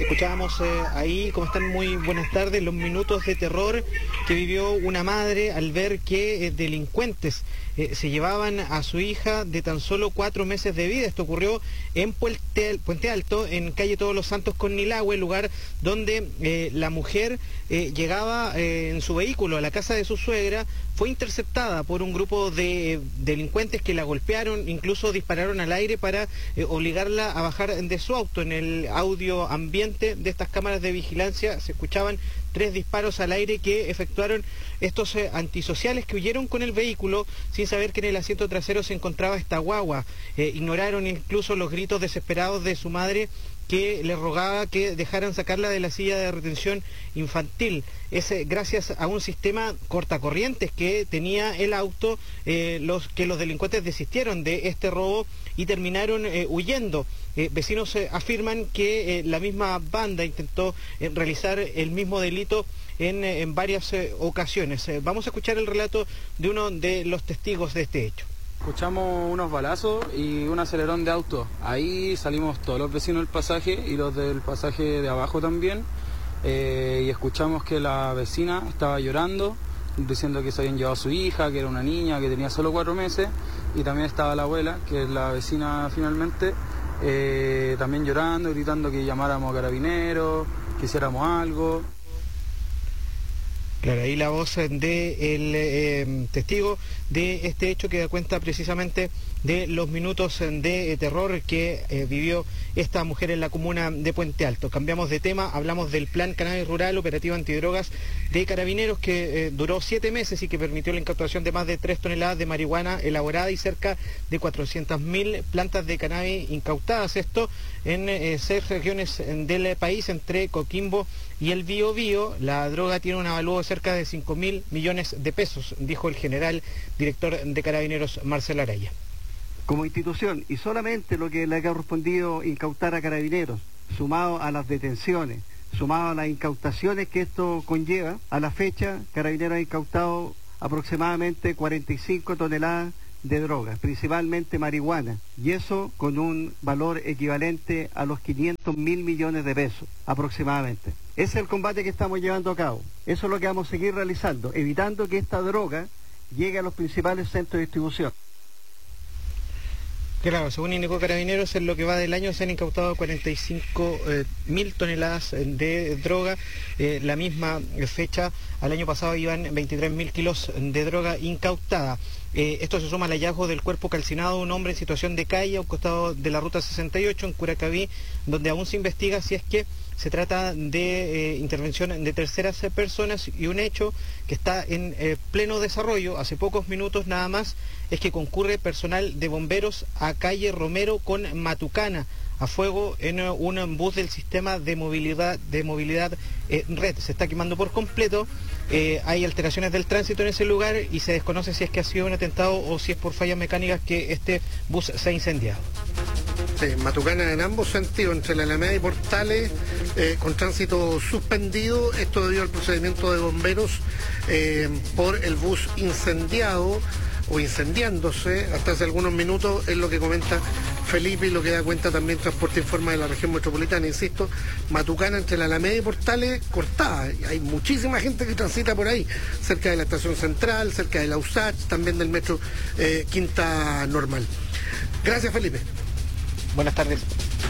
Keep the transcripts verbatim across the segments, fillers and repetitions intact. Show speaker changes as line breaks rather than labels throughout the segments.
Escuchábamos eh, ahí, ¿cómo están? Muy buenas tardes, los minutos de terror que vivió una madre al ver que eh, delincuentes eh, se llevaban a su hija de tan solo cuatro meses de vida. Esto ocurrió en Puente, Puente Alto, en calle Todos los Santos con Nilahue, lugar donde eh, la mujer eh, llegaba eh, en su vehículo a la casa de su suegra. Fue interceptada por un grupo de eh, delincuentes que la golpearon, incluso dispararon al aire para eh, obligarla a bajar de su auto. En el audio ambiente de estas cámaras de vigilancia se escuchaban tres disparos al aire que efectuaron estos eh, antisociales que huyeron con el vehículo sin saber que en el asiento trasero se encontraba esta guagua. Eh, ignoraron incluso los gritos desesperados de su madre, que le rogaba que dejaran sacarla de la silla de retención infantil. Es eh, gracias a un sistema cortacorrientes que tenía el auto eh, los que los delincuentes desistieron de este robo y terminaron eh, huyendo. Eh, vecinos eh, afirman que eh, la misma banda intentó eh, realizar el mismo delito en, eh, en varias eh, ocasiones. Eh, vamos a escuchar el relato de uno de los testigos de este hecho.
Escuchamos unos balazos y un acelerón de auto. Ahí salimos todos los vecinos del pasaje y los del pasaje de abajo también. Eh, y escuchamos que la vecina estaba llorando, diciendo que se habían llevado a su hija, que era una niña, que tenía solo cuatro meses. Y también estaba la abuela, que es la vecina finalmente, eh, también llorando, gritando que llamáramos a carabineros, que hiciéramos algo.
Claro, ahí la voz del de eh, testigo de este hecho que da cuenta precisamente de los minutos de eh, terror que eh, vivió esta mujer en la comuna de Puente Alto. Cambiamos de tema, hablamos del Plan Cannabis Rural Operativo Antidrogas de Carabineros que eh, duró siete meses y que permitió la incautación de más de tres toneladas de marihuana elaborada y cerca de cuatrocientas mil plantas de cannabis incautadas. Esto en eh, seis regiones del país, entre Coquimbo y el Biobío. La droga tiene un avalúo de cerca de cinco mil millones de pesos, dijo el general director de Carabineros, Marcelo Araya.
Como institución, y solamente lo que le ha correspondido incautar a Carabineros, sumado a las detenciones, sumado a las incautaciones que esto conlleva, a la fecha Carabineros ha incautado aproximadamente cuarenta y cinco toneladas de drogas, principalmente marihuana, y eso con un valor equivalente a los quinientos mil millones de pesos aproximadamente. Ese es el combate que estamos llevando a cabo. Eso es lo que vamos a seguir realizando, evitando que esta droga llegue a los principales centros de distribución.
Claro, según indicó Carabineros, en lo que va del año se han incautado cuarenta y cinco mil toneladas de droga. Eh, la misma fecha, al año pasado iban veintitrés mil kilos de droga incautada. Eh, esto se suma al hallazgo del cuerpo calcinado de un hombre en situación de calle a un costado de la ruta sesenta y ocho en Curacaví, donde aún se investiga si es que se trata de eh, intervención de terceras personas, y un hecho que está en eh, pleno desarrollo. Hace pocos minutos nada más es que concurre personal de bomberos a calle Romero con Matucana a fuego en uh, un bus del sistema de movilidad de movilidad eh, red. Se está quemando por completo, eh, hay alteraciones del tránsito en ese lugar y se desconoce si es que ha sido un atentado o si es por fallas mecánicas que este bus se ha incendiado.
Sí, Matucana en ambos sentidos, entre la Alameda y Portales, eh, con tránsito suspendido, esto debido al procedimiento de bomberos eh, por el bus incendiado o incendiándose hasta hace algunos minutos, es lo que comenta Felipe y lo que da cuenta también Transporte Informa de la región metropolitana. Insisto, Matucana entre la Alameda y Portales cortada, hay muchísima gente que transita por ahí, cerca de la estación central, cerca de la U S A C H, también del metro eh, Quinta Normal. Gracias, Felipe.
Buenas tardes.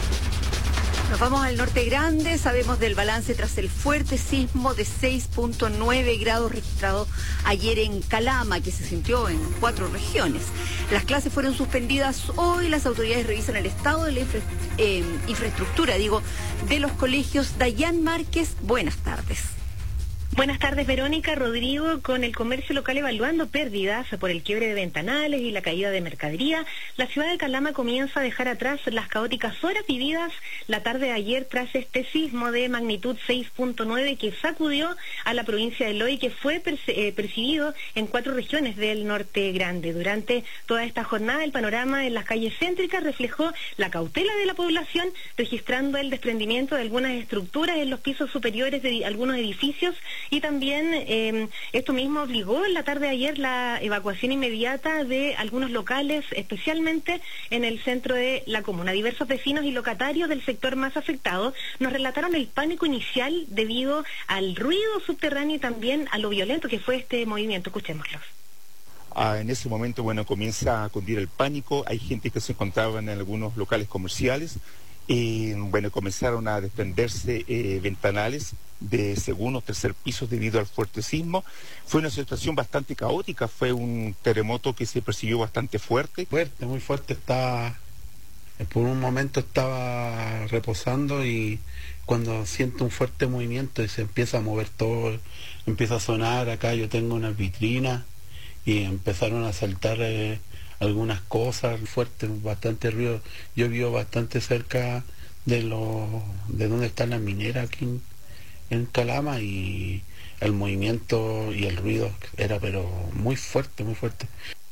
Nos vamos al Norte Grande, sabemos del balance tras el fuerte sismo de seis punto nueve grados registrado ayer en Calama, que se sintió en cuatro regiones. Las clases fueron suspendidas hoy, las autoridades revisan el estado de la infra, eh, infraestructura, digo, de los colegios. Dayan Márquez, buenas tardes.
Buenas tardes, Verónica. Rodrigo, con el comercio local evaluando pérdidas por el quiebre de ventanales y la caída de mercadería, la ciudad de Calama comienza a dejar atrás las caóticas horas vividas la tarde de ayer tras este sismo de magnitud seis punto nueve que sacudió a la provincia de Loy, que fue perce- eh, percibido en cuatro regiones del Norte Grande. Durante toda esta jornada, el panorama en las calles céntricas reflejó la cautela de la población, registrando el desprendimiento de algunas estructuras en los pisos superiores de algunos edificios, y también eh, esto mismo obligó en la tarde de ayer la evacuación inmediata de algunos locales, especialmente en el centro de la comuna. Diversos vecinos y locatarios del sector más afectado nos relataron el pánico inicial debido al ruido subterráneo y también a lo violento que fue este movimiento. Escuchémoslos.
Ah, en ese momento, bueno, comienza a cundir el pánico. Hay gente que se encontraba en algunos locales comerciales. Y, bueno, comenzaron a desprenderse eh, ventanales de segundo o tercer piso debido al fuerte sismo. Fue una situación bastante caótica, fue un terremoto que se percibió bastante fuerte.
Fuerte, muy fuerte, estaba, por un momento estaba reposando y cuando siento un fuerte movimiento y se empieza a mover todo, empieza a sonar. Acá yo tengo unas vitrinas y empezaron a saltar eh, algunas cosas fuertes, bastante ruido. Yo vivo bastante cerca de lo de donde está la minera aquí en, en Calama, y el movimiento y el ruido era pero muy fuerte, muy fuerte.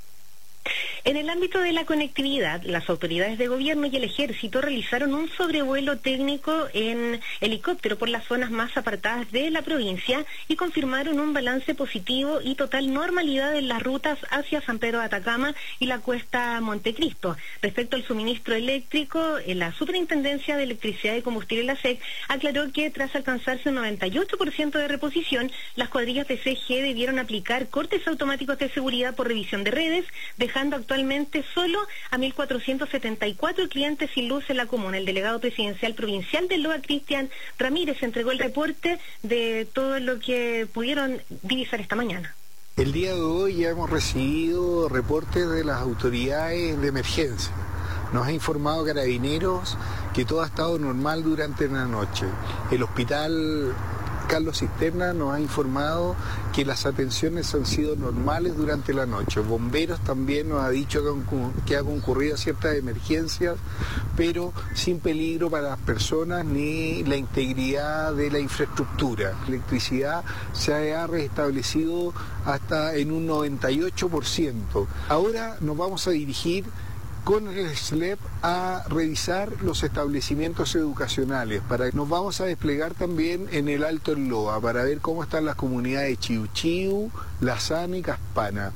En el ámbito de la conectividad, las autoridades de gobierno y el ejército realizaron un sobrevuelo técnico en helicóptero por las zonas más apartadas de la provincia y confirmaron un balance positivo y total normalidad en las rutas hacia San Pedro de Atacama y la cuesta Montecristo. Respecto al suministro eléctrico, la Superintendencia de Electricidad y Combustible, la S E C, aclaró que tras alcanzarse un noventa y ocho por ciento de reposición, las cuadrillas de C G debieron aplicar cortes automáticos de seguridad por revisión de redes, dejando actualmente solo a mil cuatrocientos setenta y cuatro clientes sin luz en la comuna. El delegado presidencial provincial de L O A, Cristian Ramírez, entregó el reporte de todo lo que pudieron divisar esta mañana.
El día de hoy ya hemos recibido reportes de las autoridades de emergencia. Nos ha informado Carabineros que todo ha estado normal durante la noche. El hospital Carlos Cisterna nos ha informado que las atenciones han sido normales durante la noche. Bomberos también nos ha dicho que ha concurrido a ciertas emergencias, pero sin peligro para las personas ni la integridad de la infraestructura. La electricidad se ha restablecido hasta en un noventa y ocho por ciento. Ahora nos vamos a dirigir con el S L E P a revisar los establecimientos educacionales. Para, nos vamos a desplegar también en el Alto El Loa para ver cómo están las comunidades de Chiu Chiu, Lazana y Caspana.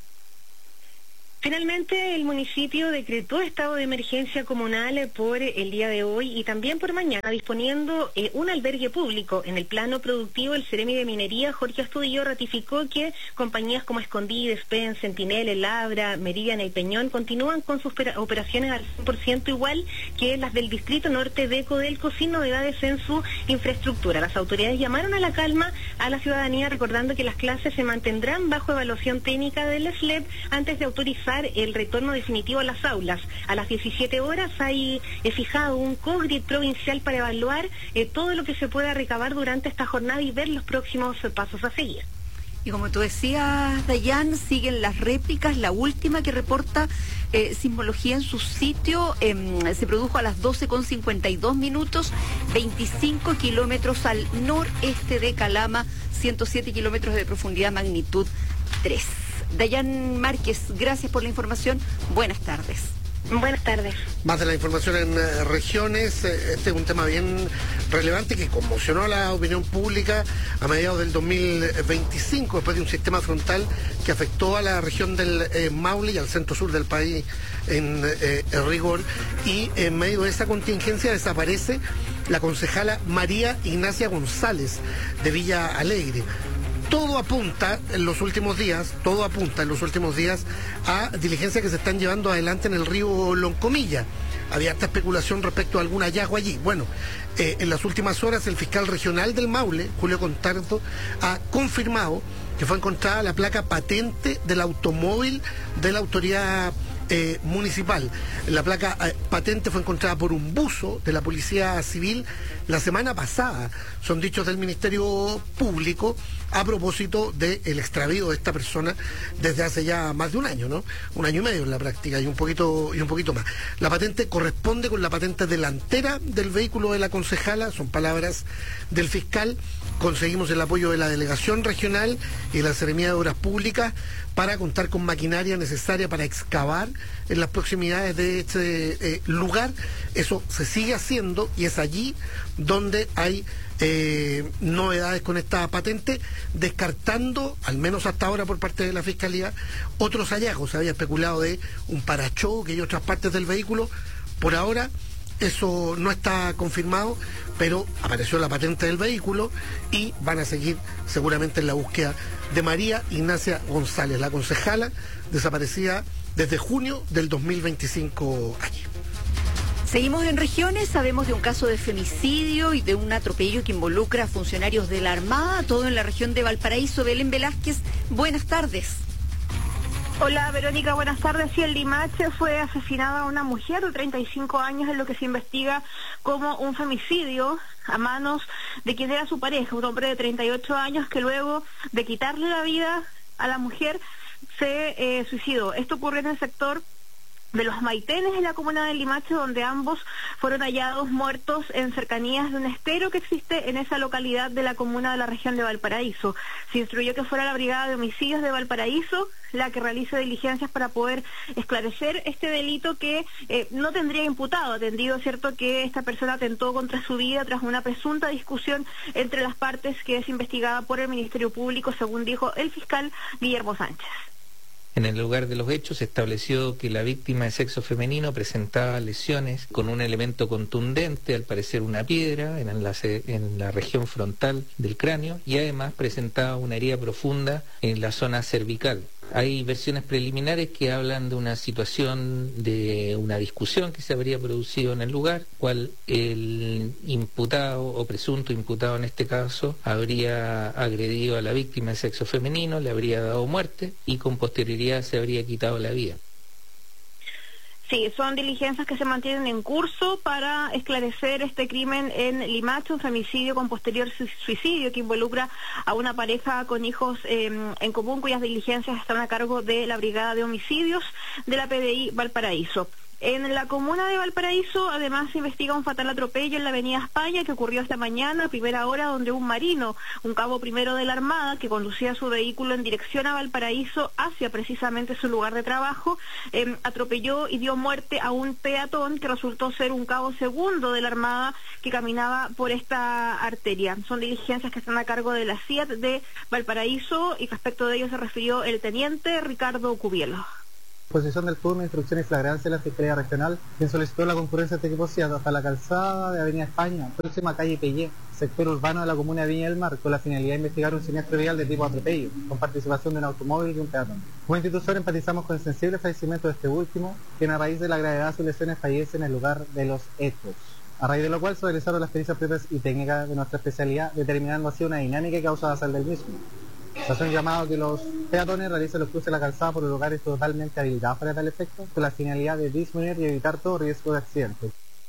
Finalmente, el municipio decretó estado de emergencia comunal por el día de hoy y también por mañana, disponiendo eh, un albergue público. En el plano productivo, el Ceremi de Minería, Jorge Astudillo, ratificó que compañías como Escondí, Despen, Sentinel, El Labra, Meridian y Peñón continúan con sus operaciones al cien por ciento igual que las del Distrito Norte de Codelco, sin novedades en su infraestructura. Las autoridades llamaron a la calma a la ciudadanía, recordando que las clases se mantendrán bajo evaluación técnica del S L E P antes de autorizar el retorno definitivo a las aulas. A las diecisiete horas hay eh, fijado un COGRID provincial para evaluar eh, todo lo que se pueda recabar durante esta jornada y ver los próximos eh, pasos a seguir.
Y como tú decías, Dayan, siguen las réplicas. La última que reporta eh, sismología en su sitio eh, se produjo a las doce con cincuenta y dos minutos, veinticinco kilómetros al noreste de Calama, ciento siete kilómetros de profundidad, magnitud tres. Dayan Márquez, gracias por la información. Buenas tardes.
Buenas tardes.
Más de la información en uh, regiones. Este es un tema bien relevante que conmocionó a la opinión pública a mediados del dos mil veinticinco, después de un sistema frontal que afectó a la región del eh, Maule y al centro sur del país en eh, rigor. Y en medio de esa contingencia desaparece la concejala María Ignacia González de Villa Alegre. Todo apunta en los últimos días, todo apunta en los últimos días a diligencias que se están llevando adelante en el río Loncomilla. Había harta especulación respecto a algún hallazgo allí. Bueno, eh, en las últimas horas el fiscal regional del Maule, Julio Contardo, ha confirmado que fue encontrada la placa patente del automóvil de la autoridad eh, municipal. La placa eh, patente fue encontrada por un buzo de la Policía Civil la semana pasada, son dichos del Ministerio Público, a propósito del extravío de esta persona desde hace ya más de un año, ¿no? Un año y medio en la práctica y un poquito, y un poquito más. La patente corresponde con la patente delantera del vehículo de la concejala, son palabras del fiscal. Conseguimos el apoyo de la Delegación Regional y de la Seremía de Obras Públicas para contar con maquinaria necesaria para excavar en las proximidades de este eh, lugar. Eso se sigue haciendo y es allí donde hay eh, novedades con esta patente, descartando, al menos hasta ahora por parte de la Fiscalía, otros hallazgos. Se había especulado de un parachoque y otras partes del vehículo. Por ahora eso no está confirmado, pero apareció la patente del vehículo y van a seguir seguramente en la búsqueda de María Ignacia González, la concejala desaparecida desde junio del dos mil veinticinco allí.
Seguimos en regiones, sabemos de un caso de femicidio y de un atropello que involucra a funcionarios de la Armada, todo en la región de Valparaíso. Belén Velázquez, buenas tardes.
Hola Verónica, buenas tardes. Sí, en Limache fue asesinada una mujer de treinta y cinco años en lo que se investiga como un femicidio a manos de quien era su pareja, un hombre de treinta y ocho años que luego de quitarle la vida a la mujer se eh, suicidó. Esto ocurrió en el sector de los Maitenes, en la comuna de Limache, donde ambos fueron hallados muertos en cercanías de un estero que existe en esa localidad de la comuna de la región de Valparaíso. Se instruyó que fuera la Brigada de Homicidios de Valparaíso la que realice diligencias para poder esclarecer este delito que eh, no tendría imputado, atendido, cierto, que esta persona atentó contra su vida tras una presunta discusión entre las partes, que es investigada por el Ministerio Público, según dijo el fiscal Guillermo Sánchez.
En el lugar de los hechos se estableció que la víctima de sexo femenino presentaba lesiones con un elemento contundente, al parecer una piedra, en la, en la región frontal del cráneo, y además presentaba una herida profunda en la zona cervical. Hay versiones preliminares que hablan de una situación de una discusión que se habría producido en el lugar, cual el imputado o presunto imputado en este caso habría agredido a la víctima de sexo femenino, le habría dado muerte y con posterioridad se habría quitado la vida.
Sí, son diligencias que se mantienen en curso para esclarecer este crimen en Limache, un femicidio con posterior suicidio que involucra a una pareja con hijos eh, en común, cuyas diligencias están a cargo de la Brigada de Homicidios de la P D I Valparaíso. En la comuna de Valparaíso, además, se investiga un fatal atropello en la avenida España que ocurrió esta mañana a primera hora, donde un marino, un cabo primero de la Armada, que conducía su vehículo en dirección a Valparaíso hacia precisamente su lugar de trabajo, eh, atropelló y dio muerte a un peatón que resultó ser un cabo segundo de la Armada que caminaba por esta arteria. Son diligencias que están a cargo de la C I A T de Valparaíso y respecto de ello se refirió el teniente Ricardo Cubielo.
Posición del turno, instrucción y flagrancia de la Fiscalía Regional, quien solicitó la concurrencia de este equipo C I A T hasta la calzada de Avenida España, próxima a calle Pellé, sector urbano de la comuna de Viña del Mar, con la finalidad de investigar un siniestro vial de tipo atropello, con participación de un automóvil y un peatón. Como institución empatizamos con el sensible fallecimiento de este último, quien a raíz de la gravedad de sus lesiones fallece en el lugar de los hechos. A raíz de lo cual se realizaron las pericias propias y técnicas de nuestra especialidad, determinando así una dinámica y causa sal del mismo. Se hace un llamado a que los peatones realicen los cruces de la calzada por lugares totalmente habilitados para tal efecto, con la finalidad de disminuir y evitar todo riesgo de accidente.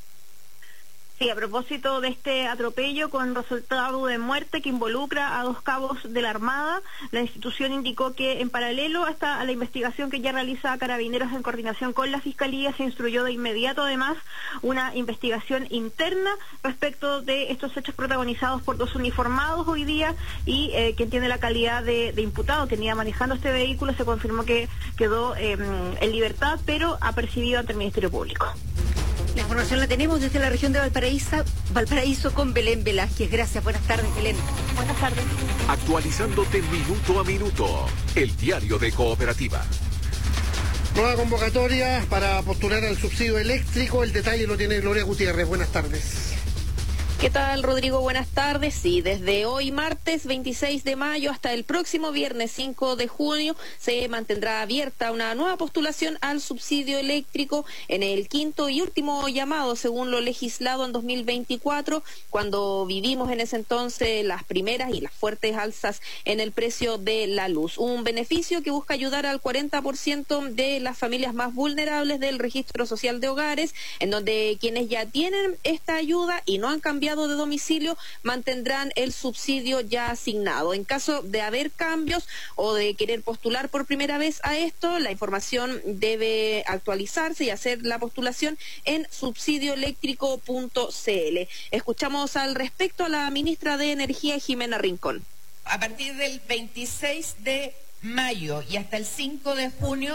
Sí, a propósito de este atropello con resultado de muerte que involucra a dos cabos de la Armada, la institución indicó que en paralelo hasta a la investigación que ya realiza Carabineros en coordinación con la Fiscalía, se instruyó de inmediato además una investigación interna respecto de estos hechos protagonizados por dos uniformados hoy día y eh, quien tiene la calidad de, de imputado, quien iba manejando este vehículo, se confirmó que quedó eh, en libertad, pero apercibido ante el Ministerio Público.
La información la tenemos desde la región de Valparaíso, Valparaíso con Belén Velázquez. Gracias, buenas tardes, Belén.
Buenas tardes.
Actualizándote minuto a minuto, el diario de Cooperativa.
Nueva convocatoria para postular al subsidio eléctrico. El detalle lo tiene Gloria Gutiérrez. Buenas tardes.
¿Qué tal, Rodrigo? Buenas tardes. Sí, desde hoy martes veintiséis de mayo hasta el próximo viernes cinco de junio se mantendrá abierta una nueva postulación al subsidio eléctrico en el quinto y último llamado, según lo legislado en dos mil veinticuatro, cuando vivimos en ese entonces las primeras y las fuertes alzas en el precio de la luz. Un beneficio que busca ayudar al cuarenta por ciento de las familias más vulnerables del registro social de hogares, en donde quienes ya tienen esta ayuda y no han cambiado de domicilio mantendrán el subsidio ya asignado. En caso de haber cambios o de querer postular por primera vez a esto, la información debe actualizarse y hacer la postulación en subsidio eléctrico punto c l. Escuchamos al respecto a la ministra de Energía, Jimena Rincón.
A partir del veintiséis de mayo y hasta el cinco de junio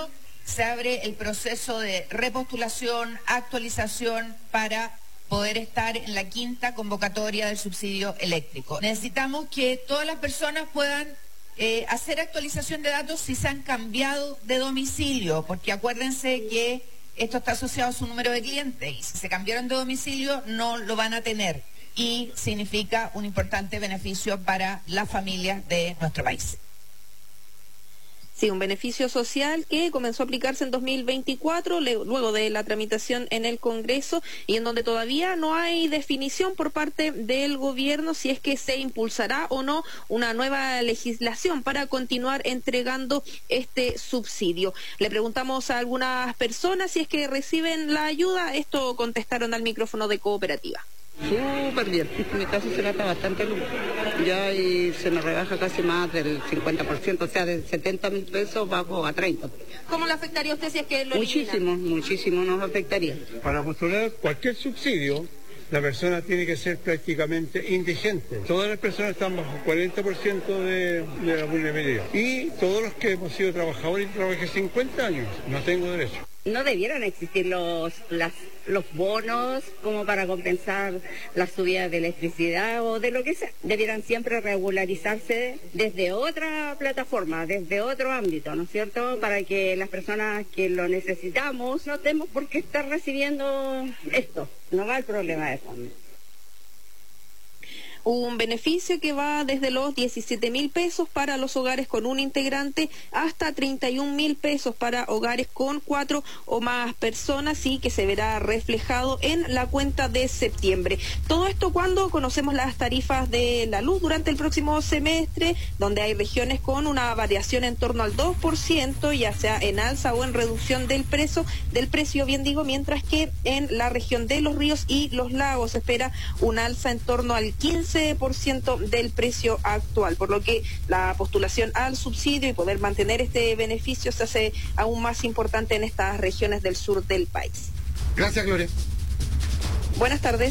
se abre el proceso de repostulación, actualización para poder estar en la quinta convocatoria del subsidio eléctrico. Necesitamos que todas las personas puedan eh, hacer actualización de datos si se han cambiado de domicilio, porque acuérdense que esto está asociado a su número de clientes y si se cambiaron de domicilio no lo van a tener y significa un importante beneficio para las familias de nuestro país.
Sí, un beneficio social que comenzó a aplicarse en dos mil veinticuatro, le, luego de la tramitación en el Congreso, y en donde todavía no hay definición por parte del gobierno si es que se impulsará o no una nueva legislación para continuar entregando este subsidio. Le preguntamos a algunas personas si es que reciben la ayuda. Esto contestaron al micrófono de Cooperativa.
Súper bien, en mi caso se gasta bastante luz, ya y se nos rebaja casi más del cincuenta por ciento, o sea, de setenta mil pesos bajo a treinta.
¿Cómo le afectaría a usted si es que lo
Muchísimo, elimina? muchísimo nos afectaría.
Para postular cualquier subsidio, la persona tiene que ser prácticamente indigente. Todas las personas están bajo cuarenta por ciento de, de la vulnerabilidad. Y todos los que hemos sido trabajadores y trabajé cincuenta años, no tengo derecho.
No debieran existir los, las, los bonos como para compensar las subidas de electricidad o de lo que sea. Debieran siempre regularizarse desde otra plataforma, desde otro ámbito, ¿no es cierto? Para que las personas que lo necesitamos no tenemos por qué estar recibiendo esto. No va el problema de fondo.
Un beneficio que va desde los diecisiete mil pesos para los hogares con un integrante hasta treinta y un mil pesos para hogares con cuatro o más personas y que se verá reflejado en la cuenta de septiembre. Todo esto cuando conocemos las tarifas de la luz durante el próximo semestre, donde hay regiones con una variación en torno al dos por ciento, ya sea en alza o en reducción del precio, del precio, bien digo, mientras que en la región de los ríos y los lagos se espera un alza en torno al quince por ciento del precio actual, por lo que la postulación al subsidio y poder mantener este beneficio se hace aún más importante en estas regiones del sur del país.
Gracias, Gloria.
Buenas tardes.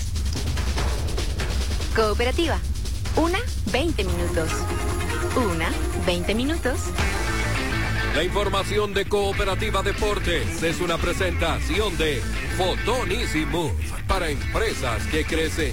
Cooperativa. Una, veinte minutos. Una, veinte minutos.
La información de Cooperativa Deportes es una presentación de Fotonísimo para empresas que crecen.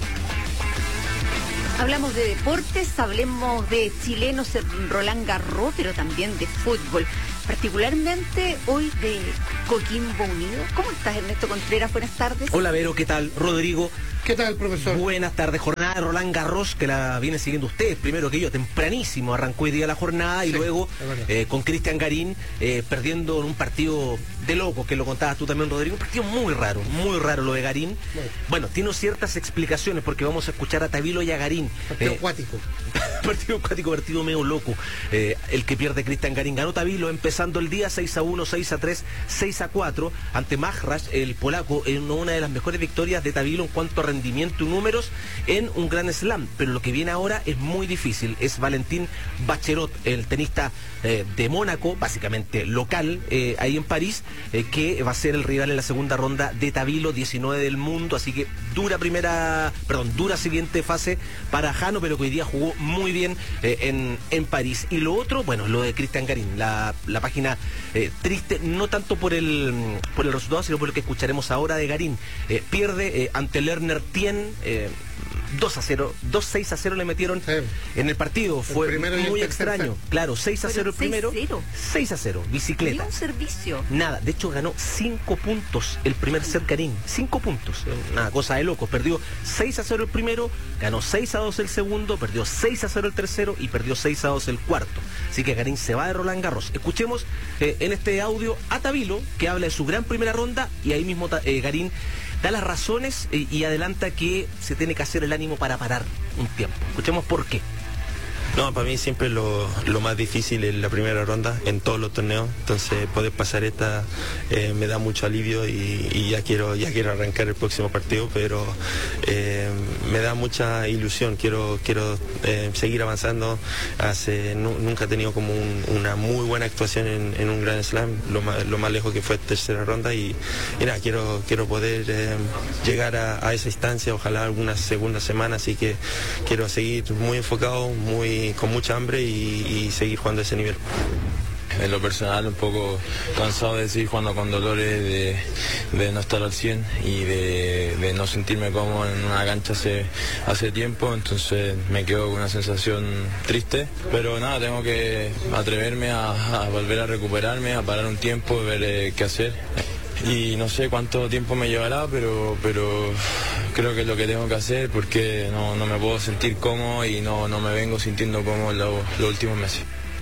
Hablamos de deportes, hablemos de chilenos en Roland Garros, pero también de fútbol. Particularmente hoy de Coquimbo Unido. ¿Cómo estás, Ernesto Contreras? Buenas tardes.
Hola, Vero, ¿qué tal? Rodrigo.
¿Qué tal, profesor?
Buenas tardes. Jornada de Roland Garros, que la viene siguiendo usted, primero que yo, tempranísimo. Arrancó hoy día la jornada y sí, luego eh, con Cristian Garín eh, perdiendo en un partido de locos, que lo contabas tú también, Rodrigo. Un partido muy raro, muy raro lo de Garín. Bueno, bueno tiene ciertas explicaciones porque vamos a escuchar a Tavilo y a Garín.
Partido
eh,
acuático.
partido acuático, partido medio loco. Eh, el que pierde Cristian Garín. Ganó Tavilo empezando el día seis a uno, seis a tres, seis a cuatro ante Majras, el polaco, en una de las mejores victorias de Tavilo en cuanto a rendimiento y números en un Grand Slam, pero lo que viene ahora es muy difícil. Es Valentín Baccherot, el tenista eh, de Mónaco, básicamente local, eh, ahí en París, eh, que va a ser el rival en la segunda ronda de Tavilo, diecinueve del mundo, así que dura primera, perdón, dura siguiente fase para Jano, pero que hoy día jugó muy bien eh, en, en París. Y lo otro, bueno, lo de Cristian Garín, la, la página eh, triste, no tanto por el, por el resultado, sino por lo que escucharemos ahora de Garín. Eh, pierde eh, ante Lerner Tien, eh, dos a cero, dos seis a cero le metieron sí. en el partido. El Fue muy extraño. Set. Claro, seis a cero el primero. seis a cero, bicicleta.
Ni un servicio.
Nada, de hecho ganó cinco puntos el primer set Garín. cinco puntos. Una cosa de locos. Perdió seis a cero el primero, ganó seis a dos el segundo, perdió seis a cero el tercero y perdió seis a dos el cuarto. Así que Garín se va de Roland Garros. Escuchemos eh, en este audio a Tavilo, que habla de su gran primera ronda, y ahí mismo eh, Garín da las razones y, y adelanta que se tiene que hacer el ánimo para parar un tiempo. Escuchemos por qué.
No, para mí siempre lo, lo más difícil es la primera ronda en todos los torneos, entonces poder pasar esta eh, me da mucho alivio y, y ya quiero ya quiero arrancar el próximo partido, pero eh, me da mucha ilusión, quiero quiero eh, seguir avanzando. Hace nu, nunca he tenido como un, una muy buena actuación en, en un Grand Slam, lo más, lo más lejos que fue tercera ronda y, y nada, quiero, quiero poder eh, llegar a, a esa instancia, ojalá algunas segundas semanas, así que quiero seguir muy enfocado, muy con mucha hambre y, y seguir jugando a ese nivel. En lo personal un poco cansado de seguir jugando con dolores, de, de no estar al cien y de, de no sentirme cómodo en una cancha hace, hace tiempo, entonces me quedo con una sensación triste, pero nada, tengo que atreverme a, a volver a recuperarme, a parar un tiempo, ver eh, qué hacer. Y no sé cuánto tiempo me llevará, pero, pero creo que es lo que tengo que hacer porque no, no me puedo sentir cómodo y no, no me vengo sintiendo cómodo los, los últimos meses.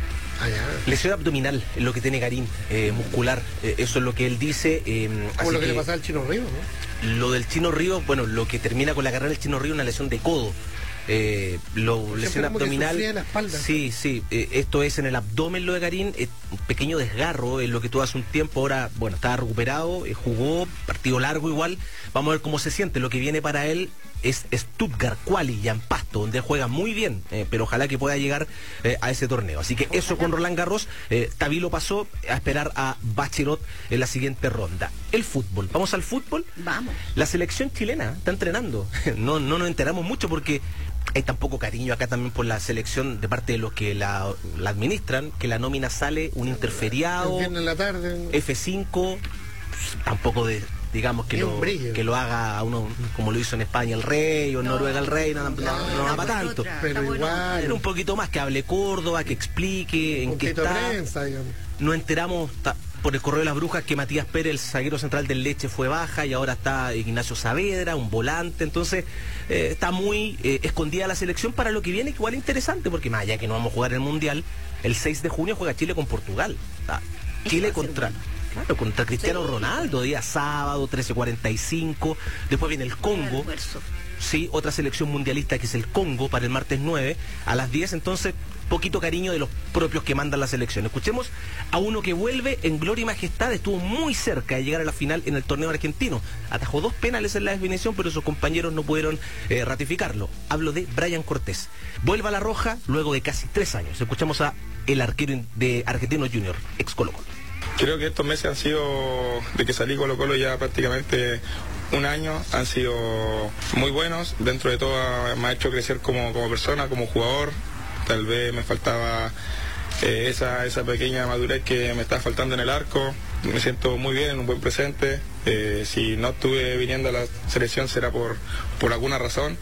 Lesión abdominal, es lo que tiene Garín, eh, muscular, eh, eso es lo que él dice. Eh,
Como lo que,
que
le pasa al Chino Río, ¿no?
Lo del Chino Río, bueno, lo que termina con la carrera del Chino Río, una lesión de codo. Eh, lo, lesión abdominal.
En la espalda,
sí, sí, eh, esto es en el abdomen lo de Garín, eh, un pequeño desgarro, es lo que tuvo hace un tiempo, ahora, bueno, estaba recuperado, eh, jugó, partido largo igual, vamos a ver cómo se siente, lo que viene para él es Stuttgart, Quali, ya en Pasto, donde juega muy bien, eh, pero ojalá que pueda llegar eh, a ese torneo. Así que eso con Roland Garros, eh, Tavilo pasó a esperar a Bachelot en la siguiente ronda. El fútbol, vamos al fútbol.
Vamos.
La selección chilena está entrenando, no, no nos enteramos mucho porque hay tan poco cariño acá también por la selección de parte de los que la, la administran, que la nómina sale un interferiado,
en la tarde,
F cinco, tampoco de... digamos que lo, que lo haga a uno como lo hizo en España el Rey o en no, Noruega el Rey, no, no, no, no va para tanto,
otra, pero igual
era un poquito más, que hable Córdoba, que explique en qué está.
Prensa,
nos enteramos ta, por el correo de las brujas que Matías Pérez, el zaguero central del Leche, fue baja y ahora está Ignacio Saavedra, un volante, entonces eh, está muy eh, escondida la selección para lo que viene, que igual es interesante porque más allá que no vamos a jugar el Mundial, el seis de junio juega Chile con Portugal, ¿tá? Chile contra... Claro, contra Cristiano Ronaldo, día sábado, trece cuarenta y cinco. Después viene el Congo. Sí, otra selección mundialista que es el Congo para el martes nueve a las diez. Entonces, poquito cariño de los propios que mandan la selección. Escuchemos a uno que vuelve en gloria y majestad. Estuvo muy cerca de llegar a la final en el torneo argentino. Atajó dos penales en la definición, pero sus compañeros no pudieron eh, ratificarlo. Hablo de Brian Cortés. Vuelve a la roja luego de casi tres años. Escuchamos a el arquero de Argentino Junior, ex Colo Colo.
Creo que estos meses han sido, de que salí Colo Colo ya prácticamente un año, han sido muy buenos. Dentro de todo me ha hecho crecer como, como persona, como jugador. Tal vez me faltaba eh, esa, esa pequeña madurez que me estaba faltando en el arco. Me siento muy bien, en un buen presente. Eh, si no estuve viniendo a la selección será por, por alguna razón.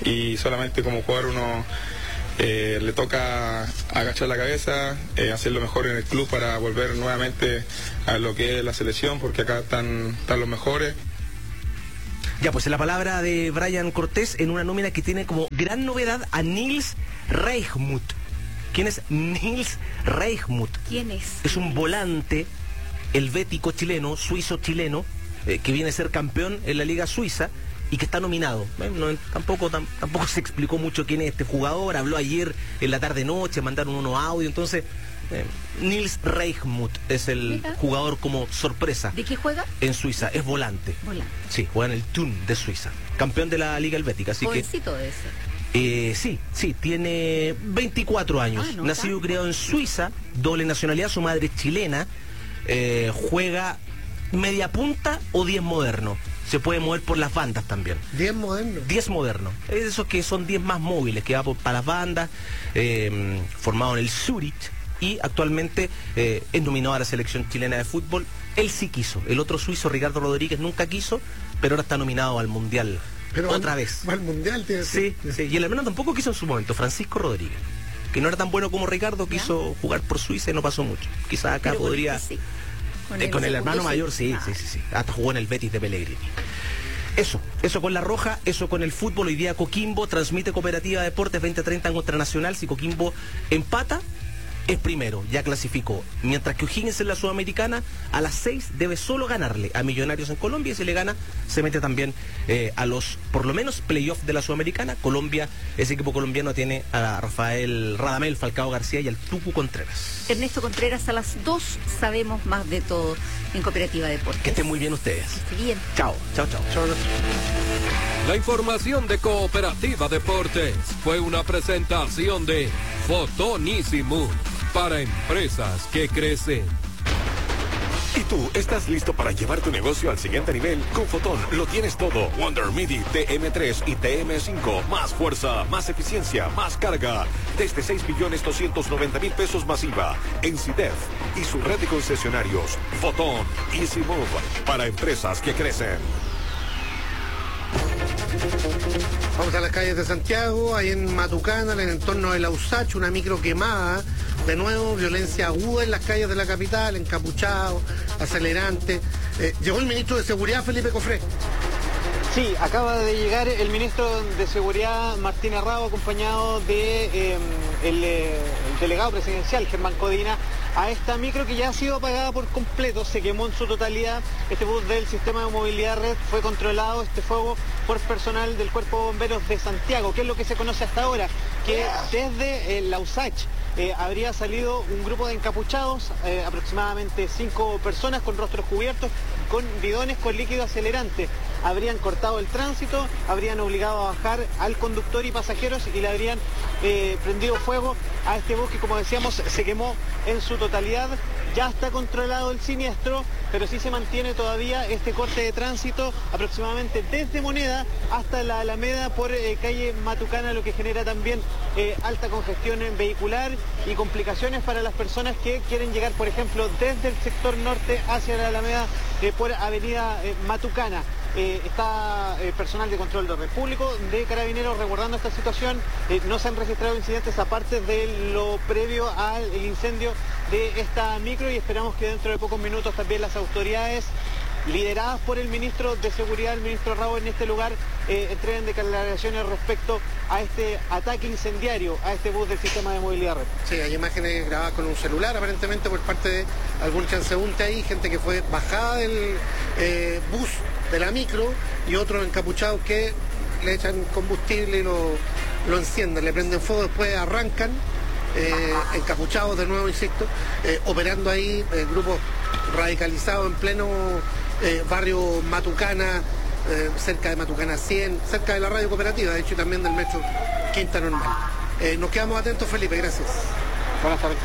Y solamente como jugador uno... Eh, le toca agachar la cabeza, eh, hacer lo mejor en el club para volver nuevamente a lo que es la selección, porque acá están, están los mejores.
Ya, pues en la palabra de Brian Cortés en una nómina que tiene como gran novedad a Nils Reichmuth. ¿Quién es Nils Reichmuth?
¿Quién es?
Es un volante helvético chileno, suizo-chileno, eh, que viene a ser campeón en la Liga Suiza y que está nominado. ¿Eh? No, tampoco, tam, tampoco se explicó mucho quién es este jugador, habló ayer en la tarde-noche, mandaron unos audios, entonces eh, Nils Reichmuth es el Mira. jugador como sorpresa.
¿De qué juega?
En Suiza, es volante.
Volante.
Sí, juega en el Thun de Suiza, campeón de la Liga Helvética, así
Jovencito
que...
de ese.
Eh, sí, sí, tiene veinticuatro años, ah, no, nacido y criado en Suiza, doble nacionalidad, su madre es chilena, eh, juega media punta o diez moderno. Se puede mover por las bandas también.
diez modernos.
diez modernos. Esos que son diez más móviles, que va por, para las bandas, eh, formado en el Zurich y actualmente eh, es nominado a la selección chilena de fútbol. Él sí quiso. El otro suizo, Ricardo Rodríguez, nunca quiso, pero ahora está nominado al Mundial. Pero otra
al,
vez.
Al Mundial, tío.
Sí, sí. Y el hermano tampoco quiso en su momento, Francisco Rodríguez, que no era tan bueno como Ricardo, ¿Ya? quiso jugar por Suiza y no pasó mucho. Quizás acá pero podría... Sí. Con, eh, con el hermano mayor, sí, sí, sí, sí. Hasta jugó en el Betis de Pellegrini. Eso, eso con la roja, eso con el fútbol. Hoy día Coquimbo transmite Cooperativa Deportes veinte treinta contra Nacional. Si Coquimbo empata, es primero, ya clasificó. Mientras que O'Higgins en la Sudamericana, a las seis debe solo ganarle a Millonarios en Colombia, y si le gana, se mete también eh, a los, por lo menos, playoffs de la Sudamericana. Colombia, ese equipo colombiano tiene a Rafael Radamel, Falcao García y al Tucu Contreras.
Ernesto Contreras, a las dos sabemos más de todo en Cooperativa Deportes.
Que estén muy bien ustedes.
Que esté bien.
Chao, chao, chao. chao.
La información de Cooperativa Deportes fue una presentación de Fotonísimo para empresas que crecen.
¿Y tú estás listo para llevar tu negocio al siguiente nivel? Con Fotón lo tienes todo. Wonder MIDI T M tres y T M cinco. Más fuerza, más eficiencia, más carga. Desde seis millones doscientos noventa mil pesos masiva. En CIDEF y su red de concesionarios. Fotón Easy Move. Para empresas que crecen.
Vamos a las calles de Santiago, ahí en Matucana, en el entorno de la Usach, una micro quemada. De nuevo, violencia aguda en las calles de la capital, encapuchado, acelerante. Eh, llegó el ministro de Seguridad, Felipe Cofré.
Sí, acaba de llegar el ministro de Seguridad, Martín Arrao, acompañado de eh, el, eh, el delegado presidencial, Germán Codina, a esta micro que ya ha sido apagada por completo, se quemó en su totalidad. Este bus del sistema de movilidad red fue controlado, este fuego, por personal del Cuerpo de Bomberos de Santiago. ¿Qué es lo que se conoce hasta ahora? Que desde eh, la USACH eh, habría salido un grupo de encapuchados, eh, aproximadamente cinco personas con rostros cubiertos, con bidones con líquido acelerante. Habrían cortado el tránsito, habrían obligado a bajar al conductor y pasajeros y le habrían eh, prendido fuego a este bus que, como decíamos, se quemó en su totalidad. Ya está controlado el siniestro, pero sí se mantiene todavía este corte de tránsito aproximadamente desde Moneda hasta la Alameda por eh, calle Matucana, lo que genera también eh, alta congestión vehicular y complicaciones para las personas que quieren llegar, por ejemplo, desde el sector norte hacia la Alameda eh, por avenida eh, Matucana. Eh, está eh, personal de control de orden público, de Carabineros, resguardando esta situación. Eh, no se han registrado incidentes aparte de lo previo al el incendio de esta micro, y esperamos que dentro de pocos minutos también las autoridades, lideradas por el ministro de Seguridad, el ministro Arrao, en este lugar, eh, entreguen declaraciones respecto a este ataque incendiario a este bus del sistema de movilidad red.
Sí, hay imágenes grabadas con un celular, aparentemente por parte de algún transeúnte ahí, gente que fue bajada del eh, bus de la micro y otros encapuchados que le echan combustible y lo, lo encienden, le prenden fuego, después arrancan. Eh, encapuchados de nuevo, insisto, eh, operando ahí eh, grupos radicalizados en pleno eh, barrio Matucana, eh, cerca de Matucana cien, cerca de la radio cooperativa, de hecho, y también del metro Quinta Normal. Eh, nos quedamos atentos, Felipe, gracias.
Buenas tardes.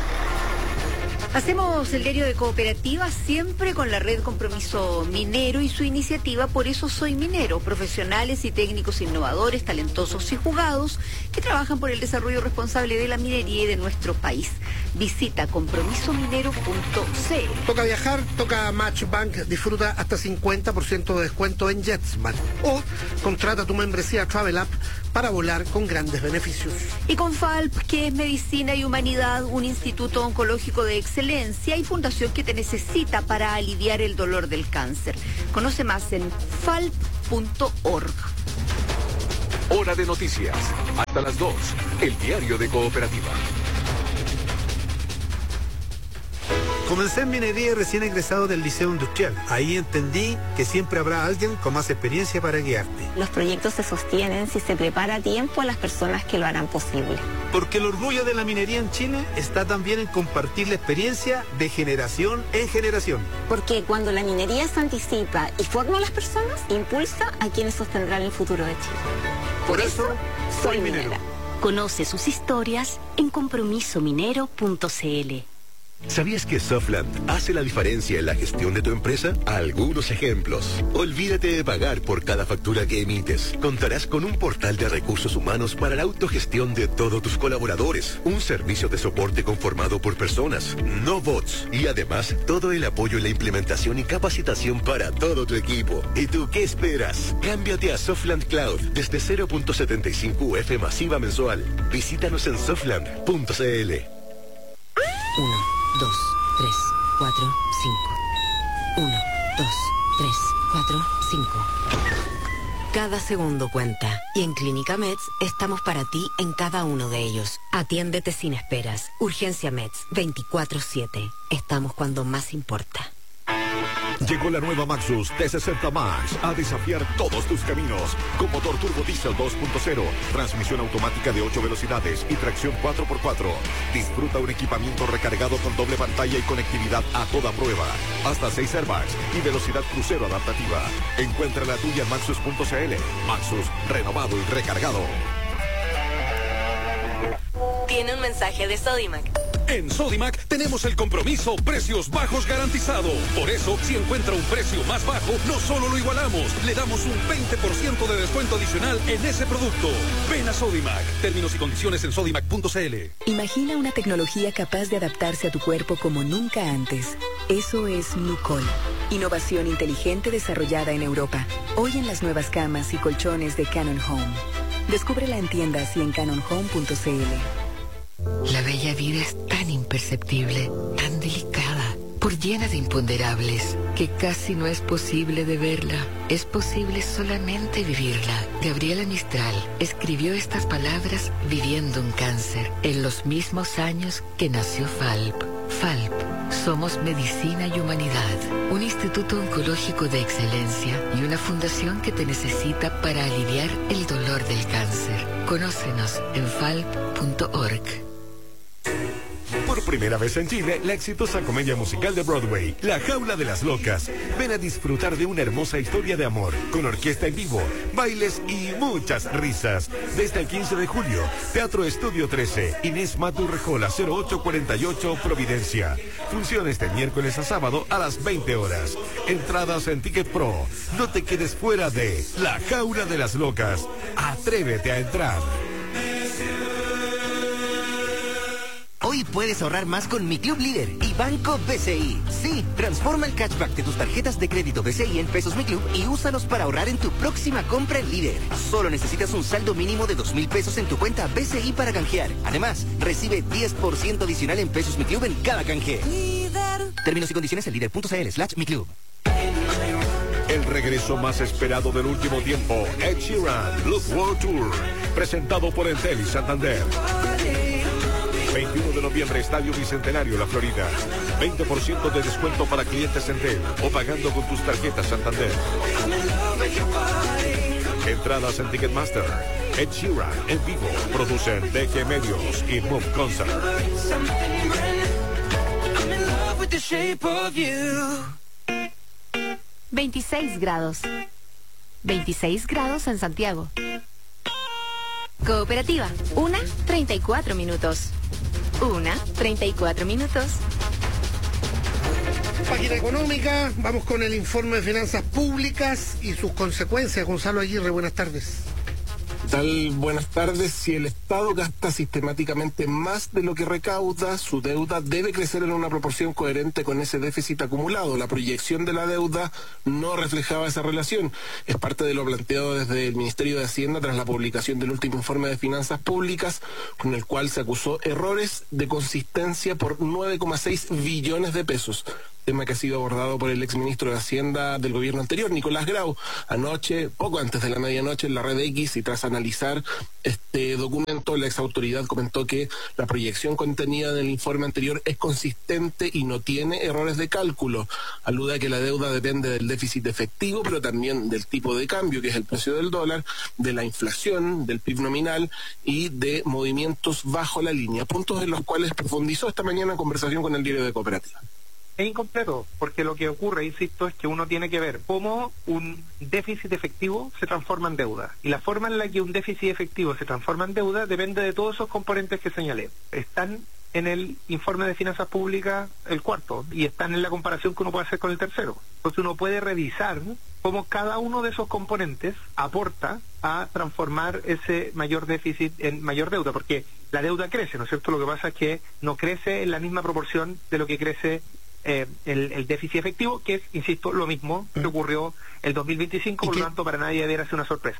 Hacemos el diario de cooperativa siempre con la red Compromiso Minero y su iniciativa Por eso soy minero, profesionales y técnicos innovadores, talentosos y jugados que trabajan por el desarrollo responsable de la minería y de nuestro país. Visita compromiso minero punto c l.
Toca viajar, toca Matchbank, disfruta hasta cincuenta por ciento de descuento en JetSmart o contrata tu membresía Travel App para volar con grandes beneficios.
Y con Falp, que es Medicina y Humanidad, un instituto oncológico de excelencia y fundación que te necesita para aliviar el dolor del cáncer. Conoce más en falp punto org.
Hora de noticias. Hasta las dos. El diario de cooperativa.
Comencé en minería recién egresado del Liceo Industrial. Ahí entendí que siempre habrá alguien con más experiencia para guiarte.
Los proyectos se sostienen si se prepara a tiempo a las personas que lo harán posible.
Porque el orgullo de la minería en Chile está también en compartir la experiencia de generación en generación.
Porque cuando la minería se anticipa y forma a las personas, impulsa a quienes sostendrán el futuro de Chile.
Por, Por eso, soy minero.
minera.
Conoce sus historias en compromiso minero punto c l.
¿Sabías que Softland hace la diferencia en la gestión de tu empresa? Algunos ejemplos. Olvídate de pagar por cada factura que emites. Contarás con un portal de recursos humanos para la autogestión de todos tus colaboradores. Un servicio de soporte conformado por personas, no bots. Y además, todo el apoyo en la implementación y capacitación para todo tu equipo. ¿Y tú qué esperas? Cámbiate a Softland Cloud desde cero punto setenta y cinco U F masiva mensual. Visítanos en softland punto c l.
Uno. Dos, tres, cuatro, cinco. Uno, dos, tres, cuatro, cinco. Cada segundo cuenta. Y en Clínica Meds estamos para ti en cada uno de ellos. Atiéndete sin esperas. Urgencia Meds veinticuatro siete. Estamos cuando más importa.
Llegó la nueva Maxus T sesenta Max a desafiar todos tus caminos. Con motor turbo diésel dos punto cero, transmisión automática de ocho velocidades y tracción cuatro por cuatro. Disfruta un equipamiento recargado con doble pantalla y conectividad a toda prueba. Hasta seis airbags y velocidad crucero adaptativa. Encuentra la tuya en maxus punto c l. Maxus, renovado y recargado.
Tiene un mensaje de Sodimac.
En Sodimac tenemos el compromiso precios bajos garantizado. Por eso, si encuentra un precio más bajo, no solo lo igualamos, le damos un veinte por ciento de descuento adicional en ese producto. Ven a Sodimac. Términos y condiciones en sodimac punto c l.
Imagina una tecnología capaz de adaptarse a tu cuerpo como nunca antes. Eso es Nucol. Innovación inteligente desarrollada en Europa. Hoy en las nuevas camas y colchones de Canon Home. Descúbrela en tiendas y en canon home punto c l.
La bella vida es tan imperceptible, tan delicada, por llena de imponderables, que casi no es posible de verla. Es posible solamente vivirla. Gabriela Mistral escribió estas palabras viviendo un cáncer, en los mismos años que nació Falp. Falp, somos medicina y humanidad, un instituto oncológico de excelencia y una fundación que te necesita para aliviar el dolor del cáncer. Conócenos en falp punto org.
Por primera vez en Chile, la exitosa comedia musical de Broadway, La Jaula de las Locas. Ven a disfrutar de una hermosa historia de amor, con orquesta en vivo, bailes y muchas risas. Desde el quince de julio, Teatro Estudio trece, Inés Maturrejola, cero ocho cuarenta y ocho, Providencia. Funciones de miércoles a sábado a las veinte horas. Entradas en Ticket Pro. No te quedes fuera de La Jaula de las Locas. Atrévete a entrar.
Hoy puedes ahorrar más con Mi Club Líder y Banco B C I. Sí, transforma el cashback de tus tarjetas de crédito B C I en pesos Mi Club y úsalos para ahorrar en tu próxima compra en Líder. Solo necesitas un saldo mínimo de dos mil pesos en tu cuenta B C I para canjear. Además, recibe diez por ciento adicional en pesos Mi Club en cada canje. Líder. Términos y condiciones en líder punto c l slash Mi Club.
El regreso más esperado del último tiempo, Ed Sheeran, Look World Tour, presentado por Entel y Santander. veintiuno de noviembre, Estadio Bicentenario, La Florida. veinte por ciento de descuento para clientes Entel o pagando con tus tarjetas Santander. Entradas en Ticketmaster. Ed Sheeran en vivo. Producen D G Medios y Move Concert.
veintiséis grados. veintiséis grados en Santiago. Cooperativa, una, treinta y cuatro minutos. Una, treinta y cuatro minutos.
Página económica, vamos con el informe de finanzas públicas y sus consecuencias. Gonzalo Aguirre, buenas tardes.
¿Qué tal? Buenas tardes. Si el Estado gasta sistemáticamente más de lo que recauda, su deuda debe crecer en una proporción coherente con ese déficit acumulado. La proyección de la deuda no reflejaba esa relación. Es parte de lo planteado desde el Ministerio de Hacienda tras la publicación del último informe de finanzas públicas, con el cual se acusó errores de consistencia por nueve coma seis billones de pesos. Tema que ha sido abordado por el exministro de Hacienda del gobierno anterior, Nicolás Grau, anoche, poco antes de la medianoche, en la red X, y tras analizar este documento, la exautoridad comentó que la proyección contenida en el informe anterior es consistente y no tiene errores de cálculo. Alude a que la deuda depende del déficit efectivo, pero también del tipo de cambio, que es el precio del dólar, de la inflación, del P I B nominal y de movimientos bajo la línea, puntos en los cuales profundizó esta mañana en conversación con el diario de Cooperativa.
Es incompleto, porque lo que ocurre, insisto, es que uno tiene que ver cómo un déficit efectivo se transforma en deuda. Y la forma en la que un déficit efectivo se transforma en deuda depende de todos esos componentes que señalé. Están en el informe de finanzas públicas el cuarto, y están en la comparación que uno puede hacer con el tercero. Entonces uno puede revisar cómo cada uno de esos componentes aporta a transformar ese mayor déficit en mayor deuda, porque la deuda crece, ¿no es cierto? Lo que pasa es que no crece en la misma proporción de lo que crece Eh, el, el déficit efectivo, que es, insisto, lo mismo que ocurrió el dos mil veinticinco, por lo tanto para nadie debiera ser una sorpresa.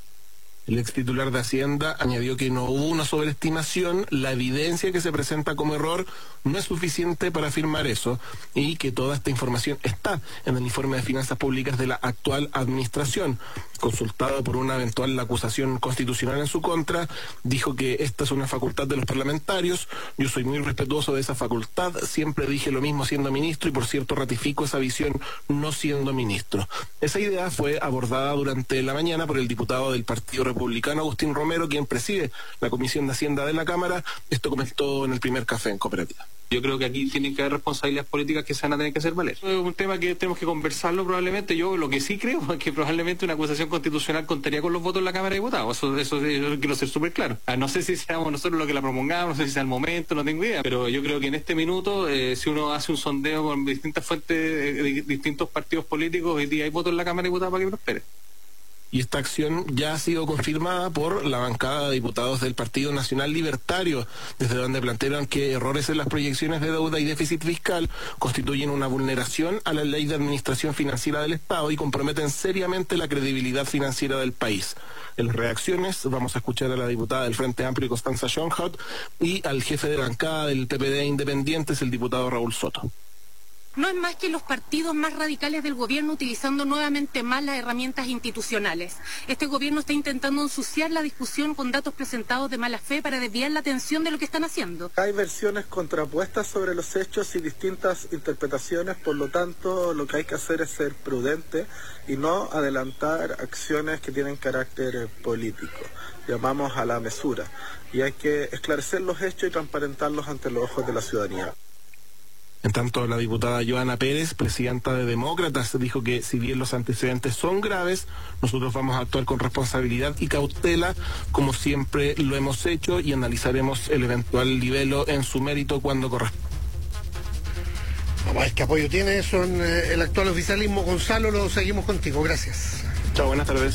El ex titular de Hacienda añadió que no hubo una sobreestimación, la evidencia que se presenta como error no es suficiente para afirmar eso, y que toda esta información está en el informe de finanzas públicas de la actual administración. Consultado por una eventual acusación constitucional en su contra, dijo que esta es una facultad de los parlamentarios. Yo soy muy respetuoso de esa facultad, siempre dije lo mismo siendo ministro y por cierto ratifico esa visión no siendo ministro. Esa idea fue abordada durante la mañana por el diputado del Partido republicano Agustín Romero, quien preside la Comisión de Hacienda de la Cámara. Esto comentó en el primer café en Cooperativa.
Yo creo que aquí tienen que haber responsabilidades políticas que se van a tener que hacer valer. Es un tema que tenemos que conversarlo probablemente. Yo lo que sí creo es que probablemente una acusación constitucional contaría con los votos en la Cámara de Diputados. Eso, eso, eso quiero ser súper claro. Ah, no sé si seamos nosotros los que la promulgamos, no sé si sea el momento, no tengo idea. Pero yo creo que en este minuto, eh, si uno hace un sondeo con distintas fuentes de, de distintos partidos políticos, hoy día hay votos en la Cámara de Diputados para que prospere.
Y esta acción ya ha sido confirmada por la bancada de diputados del Partido Nacional Libertario, desde donde plantearon que errores en las proyecciones de deuda y déficit fiscal constituyen una vulneración a la Ley de Administración Financiera del Estado y comprometen seriamente la credibilidad financiera del país. En las reacciones vamos a escuchar a la diputada del Frente Amplio, Constanza Schoenhout, y al jefe de bancada del P P D Independientes, el diputado Raúl Soto.
No es más que los partidos más radicales del gobierno utilizando nuevamente más las herramientas institucionales. Este gobierno está intentando ensuciar la discusión con datos presentados de mala fe para desviar la atención de lo que están haciendo.
Hay versiones contrapuestas sobre los hechos y distintas interpretaciones, por lo tanto lo que hay que hacer es ser prudente y no adelantar acciones que tienen carácter político. Llamamos a la mesura y hay que esclarecer los hechos y transparentarlos ante los ojos de la ciudadanía.
En tanto, la diputada Joana Pérez, presidenta de Demócratas, dijo que si bien los antecedentes son graves, nosotros vamos a actuar con responsabilidad y cautela, como siempre lo hemos hecho, y analizaremos el eventual libelo en su mérito cuando corresponda.
Vamos a ver qué apoyo tiene eso en eh, el actual oficialismo. Gonzalo, lo seguimos contigo. Gracias.
Chao, buenas tardes.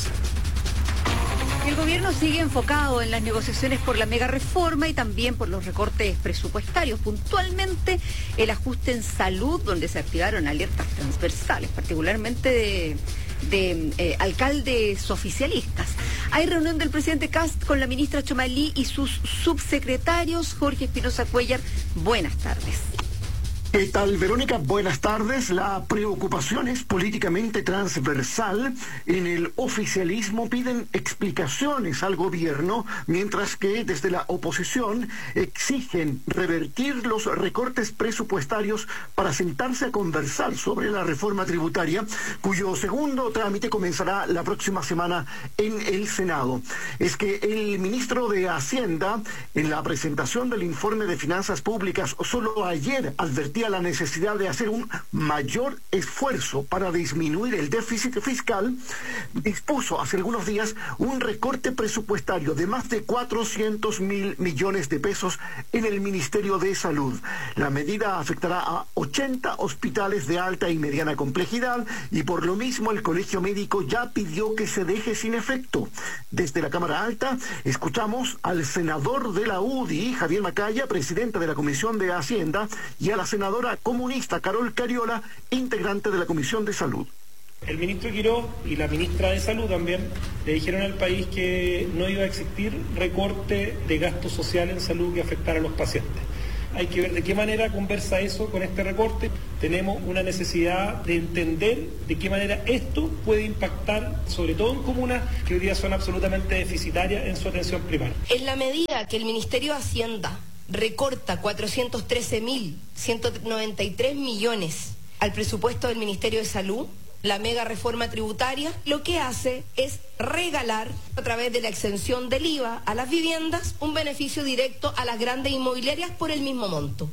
El gobierno sigue enfocado en las negociaciones por la mega reforma y también por los recortes presupuestarios, puntualmente el ajuste en salud, donde se activaron alertas transversales, particularmente de, de eh, alcaldes oficialistas. Hay reunión del presidente Kast con la ministra Chomalí y sus subsecretarios. Jorge Espinosa Cuellar, buenas tardes.
¿Qué tal, Verónica? Buenas tardes. La preocupación es políticamente transversal. En el oficialismo piden explicaciones al gobierno, mientras que desde la oposición exigen revertir los recortes presupuestarios para sentarse a conversar sobre la reforma tributaria, cuyo segundo trámite comenzará la próxima semana en el Senado. Es que el ministro de Hacienda, en la presentación del informe de finanzas públicas, solo ayer advertía la necesidad de hacer un mayor esfuerzo para disminuir el déficit fiscal, dispuso hace algunos días un recorte presupuestario de más de cuatrocientos mil millones de pesos en el Ministerio de Salud. La medida afectará a ochenta hospitales de alta y mediana complejidad y por lo mismo el Colegio Médico ya pidió que se deje sin efecto. Desde la Cámara Alta escuchamos al senador de la U D I, Javier Macaya, presidente de la Comisión de Hacienda, y a la senadora comunista Carol Cariola, integrante de la Comisión de Salud.
El ministro Quirós y la ministra de Salud también le dijeron al país que no iba a existir recorte de gasto social en salud que afectara a los pacientes. Hay que ver de qué manera conversa eso con este recorte. Tenemos una necesidad de entender de qué manera esto puede impactar, sobre todo en comunas que hoy día son absolutamente deficitarias en su atención primaria.
En la medida que el Ministerio de Hacienda recorta cuatrocientos trece mil ciento noventa y tres millones al presupuesto del Ministerio de Salud, la mega reforma tributaria lo que hace es regalar a través de la exención del I V A a las viviendas un beneficio directo a las grandes inmobiliarias por el mismo monto.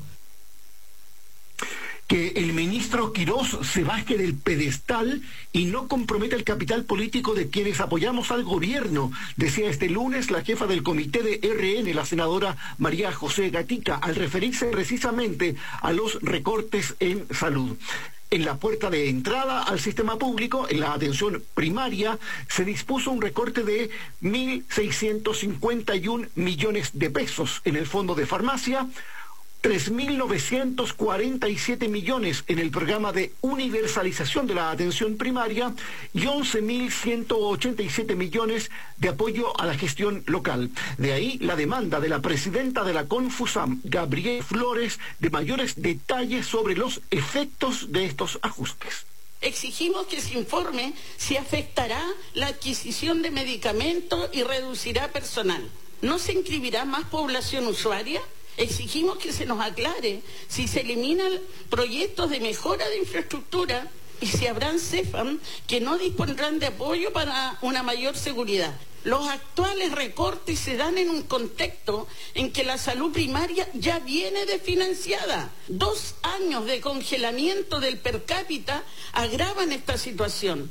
Que el ministro Quirós se baje del pedestal y no comprometa el capital político de quienes apoyamos al gobierno, decía este lunes la jefa del comité de R N, la senadora María José Gatica, al referirse precisamente a los recortes en salud. En la puerta de entrada al sistema público, en la atención primaria, se dispuso un recorte de mil seiscientos cincuenta y un millones de pesos en el fondo de farmacia, tres mil novecientos cuarenta y siete millones en el programa de universalización de la atención primaria y once mil ciento ochenta y siete millones de apoyo a la gestión local. De ahí la demanda de la presidenta de la Confusam, Gabriel Flores, de mayores detalles sobre los efectos de estos ajustes.
Exigimos que se informe si afectará la adquisición de medicamentos y reducirá personal. ¿No se inscribirá más población usuaria? Exigimos que se nos aclare si se eliminan proyectos de mejora de infraestructura y si habrán CEFAM que no dispondrán de apoyo para una mayor seguridad. Los actuales recortes se dan en un contexto en que la salud primaria ya viene desfinanciada. Dos años de congelamiento del per cápita agravan esta situación.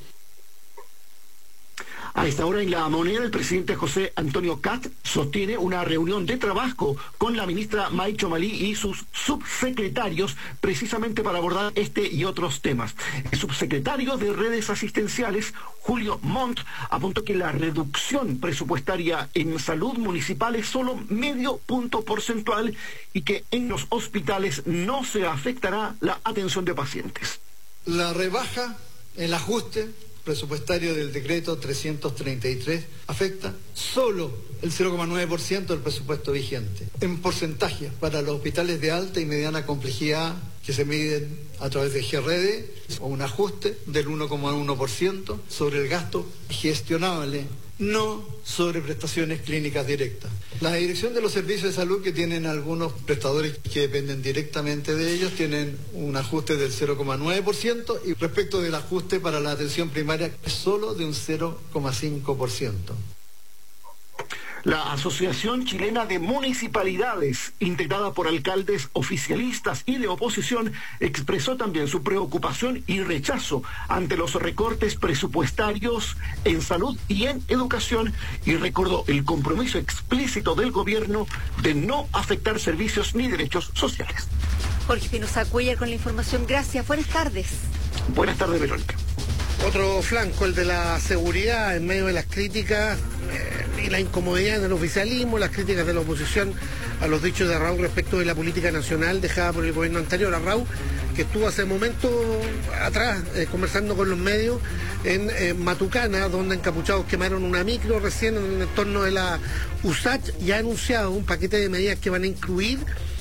A esta hora en La Moneda, el presidente José Antonio Kast sostiene una reunión de trabajo con la ministra May Chomalí y sus subsecretarios precisamente para abordar este y otros temas. El subsecretario de Redes Asistenciales, Julio Montt, apuntó que la reducción presupuestaria en salud municipal es solo medio punto porcentual y que en los hospitales no se afectará la atención de pacientes.
La rebaja, el ajuste presupuestario del decreto trescientos treinta y tres afecta solo el cero coma nueve por ciento del presupuesto vigente. En porcentaje, para los hospitales de alta y mediana complejidad que se miden a través de G R D, o un ajuste del uno coma uno por ciento sobre el gasto gestionable, no sobre prestaciones clínicas directas. La Dirección de los Servicios de Salud, que tienen algunos prestadores que dependen directamente de ellos, tienen un ajuste del cero coma nueve por ciento y respecto del ajuste para la atención primaria es solo de un cero coma cinco por ciento.
La Asociación Chilena de Municipalidades, integrada por alcaldes oficialistas y de oposición, expresó también su preocupación y rechazo ante los recortes presupuestarios en salud y en educación y recordó el compromiso explícito del gobierno de no afectar servicios ni derechos sociales.
Jorge Espinosa Cuellar con la información. Gracias. Buenas tardes.
Buenas tardes, Verónica.
Otro flanco, el de la seguridad, en medio de las críticas eh, y la incomodidad del oficialismo, las críticas de la oposición a los dichos de Arrau respecto de la política nacional dejada por el gobierno anterior. Arrau, que estuvo hace momento atrás eh, conversando con los medios en eh, Matucana, donde encapuchados quemaron una micro recién en el entorno de la U S A C, y ha anunciado un paquete de medidas que van a incluir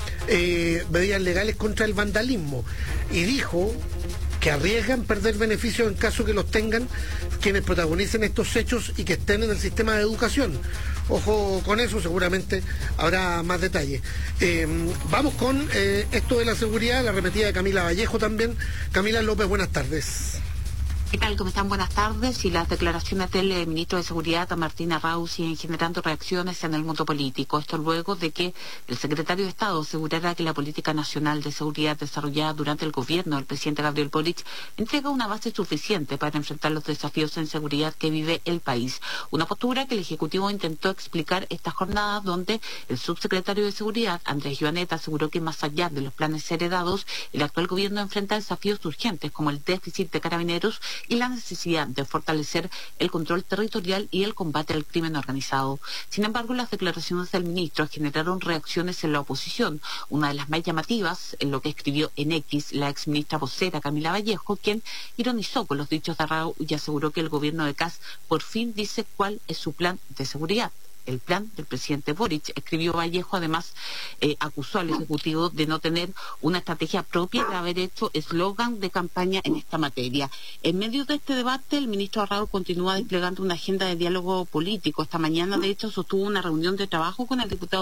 eh, medidas legales contra el vandalismo. Y dijo que arriesgan perder beneficios en caso que los tengan quienes protagonicen estos hechos y que estén en el sistema de educación. Ojo con eso, seguramente habrá más detalles. Eh, vamos con eh, esto de la seguridad, la arremetida de Camila Vallejo también. Camila López, buenas tardes.
¿Qué tal? ¿Cómo están? Buenas tardes. Y las declaraciones del eh, ministro de Seguridad, Martín Arrau, siguen generando reacciones en el mundo político. Esto luego de que el secretario de Estado asegurara que la política nacional de seguridad desarrollada durante el gobierno del presidente Gabriel Boric entrega una base suficiente para enfrentar los desafíos en seguridad que vive el país. Una postura que el Ejecutivo intentó explicar esta jornada, donde el subsecretario de Seguridad, Andrés Joanet, aseguró que más allá de los planes heredados, el actual gobierno enfrenta desafíos urgentes como el déficit de carabineros y la necesidad de fortalecer el control territorial y el combate al crimen organizado. Sin embargo, las declaraciones del ministro generaron reacciones en la oposición. Una de las más llamativas, en lo que escribió en X la exministra vocera Camila Vallejo, quien ironizó con los dichos de Arrau y aseguró que el gobierno de Kast por fin dice cuál es su plan de seguridad. El plan del presidente Boric, escribió Vallejo. Además, eh, acusó al Ejecutivo de no tener una estrategia propia, de haber hecho eslogan de campaña en esta materia. En medio de este debate, el ministro Arrau continúa desplegando una agenda de diálogo político. Esta mañana, de hecho, sostuvo una reunión de trabajo con el diputado